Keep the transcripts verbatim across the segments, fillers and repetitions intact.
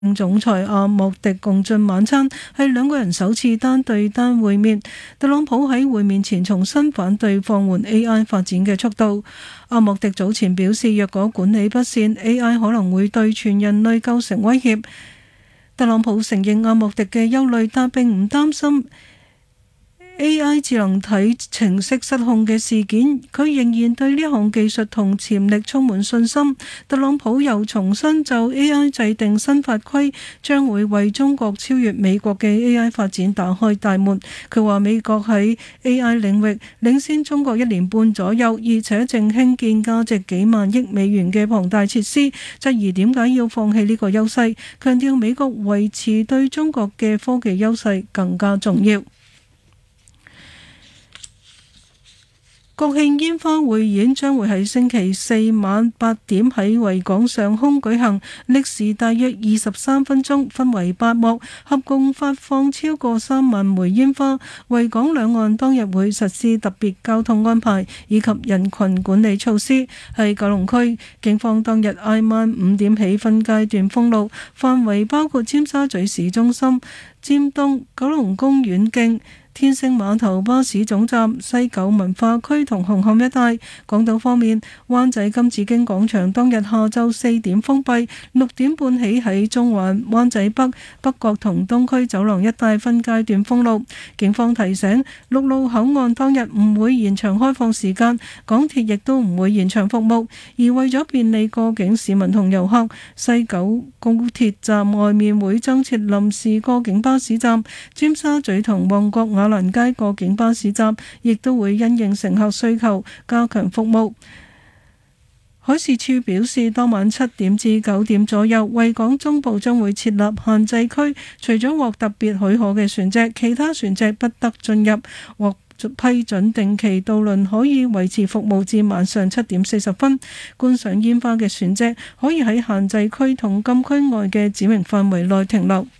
總裁阿莫迪共進晚餐，係兩個人首次單對單會面。特朗普喺會面前重新反對放緩 A I 發展嘅速度。阿莫迪早前表示，若果管理不善 ，A I 可能會對全人類構成威脅。特朗普承認阿莫迪嘅憂慮，但並唔擔心A I 智能體程式失控嘅事件，佢仍然對呢項技術同潛力充滿信心。特朗普又重申就 A I 制定新法規，將會為中國超越美國嘅 A I 發展打開大門。佢話美國喺 A I 領域領先中國一年半左右，而且正興建價值幾萬億美元嘅龐大設施，質疑點解要放棄呢個優勢，強調美國維持對中國嘅科技優勢更加重要。國慶煙花匯演將會喺星期四晚八點喺維港上空舉行，歷時大約二十三分鐘，分為八幕，合共發放超過三萬枚煙花。維港兩岸當日會實施特別交通安排以及人群管理措施。喺九龍區，警方當日挨晚五點起分階段封路，範圍包括尖沙咀市中心、尖東、九龍公園徑、天星碼頭巴士總站、西九文化區同紅磡一帶。港島方面，灣仔金紫荊廣場當日下晝四點封閉，六點半起喺中環、灣仔北、北角同東區走廊一帶分階段封路。警方提醒，陸路口岸當日唔會延長開放時間，港鐵亦都唔會延長服務。而為咗便利過境市民同遊客，西九高鐵站外面會增設臨時過境巴士站，尖沙咀同旺角雅蘭街過境巴士站亦都會因應乘客需求加強服務。海事處表示，當晚七點至九點左右，維港中部將會設立限制區，除咗獲特別許可嘅船隻，其他船隻不得進入。獲批准定期渡輪可以維持服務至晚上七點四十分。觀賞煙花嘅船隻可以喺限制區同禁區外嘅指明範圍內停留。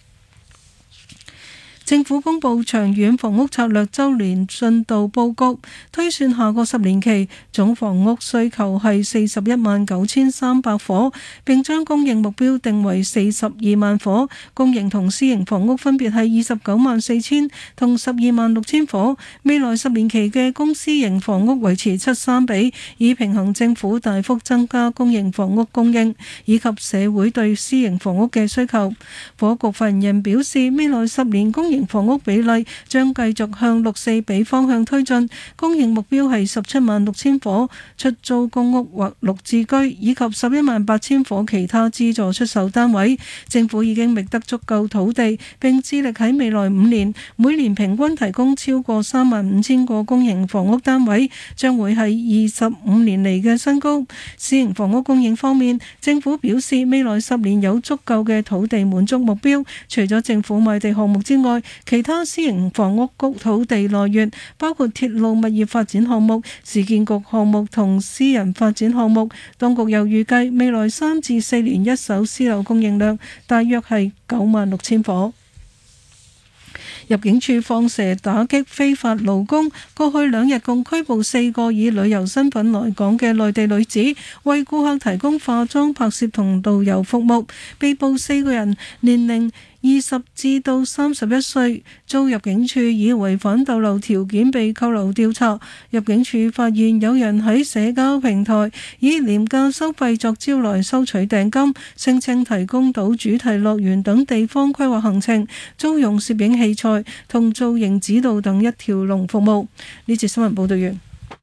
政府公布長遠房屋策略週年進度報告，推算下個十年期總房屋需求係四十一萬九千三百伙，並將供應目標定為四十二萬伙。公營同私營房屋分別係二十九萬四千同十二萬六千伙。未來十年期嘅公私營房屋維持七三比，以平衡政府大幅增加公營房屋供應以及社會對私營房屋嘅需求。房屋局發言人表示，未來十年公營房屋比例將繼續向六四比方向推進，供應目標係十七萬六千伙出租公屋或綠置居，以及十一萬八千伙其他資助出售單位。政府已經覓得足夠土地，並致力喺未來五年每年平均提供超過三萬五千個公營房屋單位，將會係二十五年嚟嘅新高。私營房屋供應方面，政府表示未來十年有足夠嘅土地滿足目標，除咗政府賣地項目之外，其他私營房屋局土地來源包括鐵路物業發展項目、市建局項目同私人發展項目。當局又預計未來三至四年一手私樓供應量大約係九萬六千伙。入境處放蛇打擊非法勞工，過去兩日共拘捕四個以旅遊身份來港嘅內地女子，為顧客提供化妝、拍攝同導遊服務。被捕四個人年齡二十至到三十一歲，遭入境處以違反逗留條件被扣留調查。入境處發現有人喺社交平台以廉價收費作招來收取訂金，聲稱提供到主題樂園等地方規劃行程，租用攝影器材同造型指導等一條龍服務。呢節新聞報道完。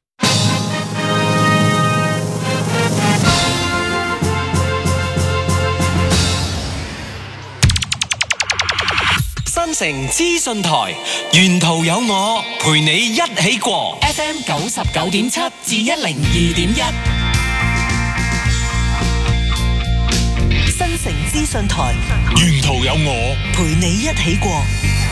新城資訊台，沿途有我陪你一起過 F M 九十九點七至一零二點一。新城資訊台，沿途有我陪你一起過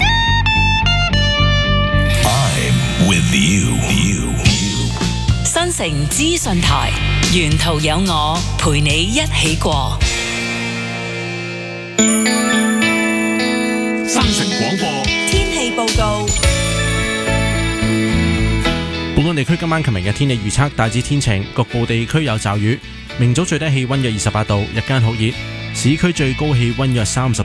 I'm with you。 新城資訊台，沿途有我陪你一起過。新城廣播天氣報告。 本港地區今晚及明日天氣預測大致天晴，局部地區有驟雨。明早最低氣溫約二十八度，日間好熱。 市區最高氣溫約三十